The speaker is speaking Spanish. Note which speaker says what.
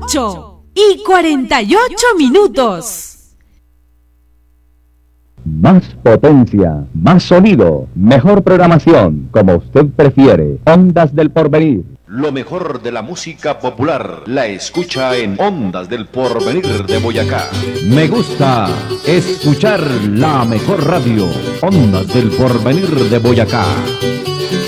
Speaker 1: 8:48.
Speaker 2: Más potencia, más sonido, mejor programación, como usted prefiere. Ondas del Porvenir.
Speaker 3: Lo mejor de la música popular la escucha en Ondas del Porvenir de Boyacá.
Speaker 4: Me gusta escuchar la mejor radio, Ondas del Porvenir de Boyacá.